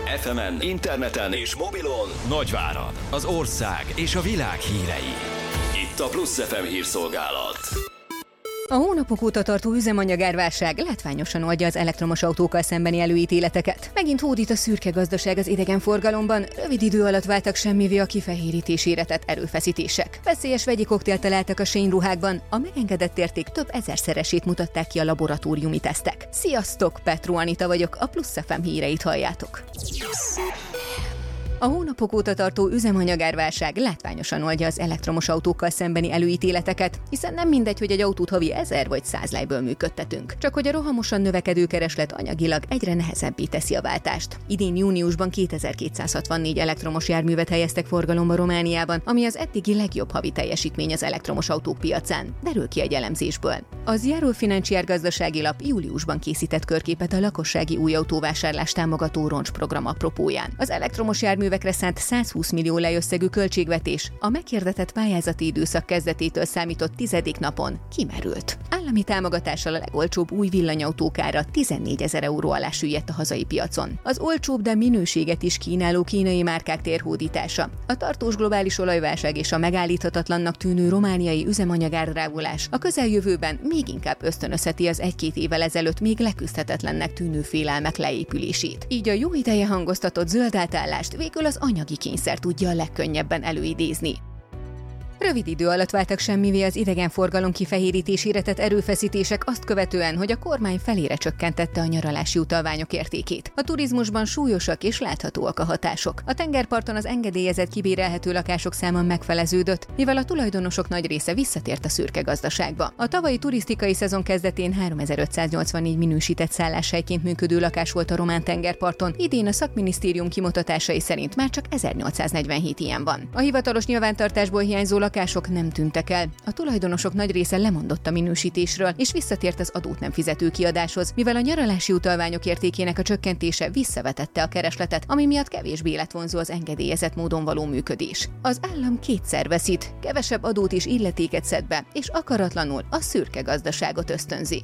FM-en, interneten és mobilon Nagyvárad, az ország és a világ hírei. Itt a Plusz FM hírszolgálat. A hónapok óta tartó üzemanyagárválság látványosan oldja az elektromos autókkal szembeni előítéleteket. Megint hódít a szürke gazdaság az idegenforgalomban, rövid idő alatt váltak semmivé a kifehérítésére tett erőfeszítések. Veszélyes vegyi koktélt találtak a sényruhákban, a megengedett érték több ezerszeresét mutatták ki a laboratóriumi tesztek. Sziasztok, Petró Anita vagyok, a Plusz FM híreit halljátok. A hónapok óta tartó üzemanyagárválság látványosan oldja az elektromos autókkal szembeni előítéleteket, hiszen nem mindegy, hogy egy autót havi 1000 vagy 100 lejből működtetünk. Csak hogy a rohamosan növekedő kereslet anyagilag egyre nehezebbé teszi a váltást. Idén júniusban 2264 elektromos járművet helyeztek forgalomba Romániában, ami az eddigi legjobb havi teljesítmény az elektromos autók piacán, derül ki egy elemzésből. Az Járó Financiár gazdasági lap júliusban készített körképet a lakossági új autóvásárlást támogató roncsprogram apropóján. Az elektromos járművekre szánt 120 millió lejösszegű költségvetés a meghirdetett pályázati időszak kezdetétől számított 10. napon kimerült. Állami támogatással a legolcsóbb új villanyautókára 14 000 euró alá süllyedt a hazai piacon. Az olcsóbb, de minőséget is kínáló kínai márkák térhódítása, a tartós globális olajválság és a megállíthatatlannak tűnő romániai üzemanyagár-drágulás a közeljövőben még inkább ösztönözheti az 1-2 évvel ezelőtt még leküzdhetetlennek tűnő félelmek leépülését. Így a jó ideje hangoztatott zöld átállást végül az anyagi kényszer tudja a legkönnyebben előidézni. Rövid idő alatt váltak semmivé az idegenforgalom kifehérítésére tett erőfeszítések azt követően, hogy a kormány felére csökkentette a nyaralási utalványok értékét. A turizmusban súlyosak és láthatóak a hatások. A tengerparton az engedélyezett kibérelhető lakások száma megfeleződött, mivel a tulajdonosok nagy része visszatért a szürke gazdaságba. A tavalyi turisztikai szezon kezdetén 3584 minősített szálláshelyként működő lakás volt a román tengerparton, idén a szakminisztérium kimutatásai szerint már csak 1847 ilyen van. A hivatalos nyilvántartásból hiányzó lakások nem tűntek el. A tulajdonosok nagy része lemondott a minősítésről, és visszatért az adót nem fizető kiadáshoz, mivel a nyaralási utalványok értékének a csökkentése visszavetette a keresletet, ami miatt kevésbé lett vonzó az engedélyezett módon való működés. Az állam kétszer veszít, kevesebb adót és illetéket szed be, és akaratlanul a szürke gazdaságot ösztönzi.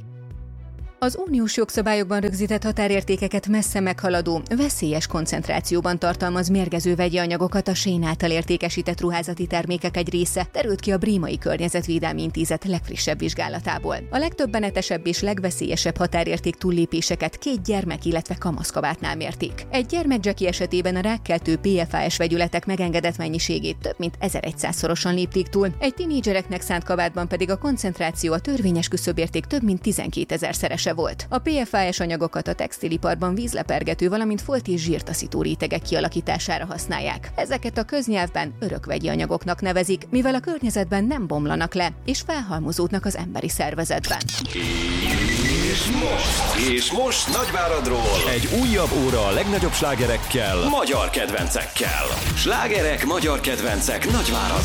Az uniós jogszabályokban rögzített határértékeket messze meghaladó, veszélyes koncentrációban tartalmaz mérgező vegyi anyagokat a Shein által értékesített ruházati termékek egy része, derült ki a Brémai Környezetvédelmi Intézet legfrissebb vizsgálatából. A legtöbbenetesebb és legveszélyesebb határérték túllépéseket 2 gyermek, illetve kamaszkabátnál mérték. Egy gyermekdzseki esetében a rákkeltő PFAS vegyületek megengedett mennyiségét több mint 1100-szorosan lépték túl, egy tinédzsereknek szánt kabátban pedig a koncentráció a törvényes küszöbérték több mint 12 000-szerese volt. A PFAS anyagokat a textiliparban vízlepergető, valamint folt és zsírtaszító rétegek kialakítására használják. Ezeket a köznyelvben örökvegyi anyagoknak nevezik, mivel a környezetben nem bomlanak le, és felhalmozódnak az emberi szervezetben. És most Nagyváradról egy újabb óra a legnagyobb slágerekkel, magyar kedvencekkel. Slágerek, magyar kedvencek Nagyváradról.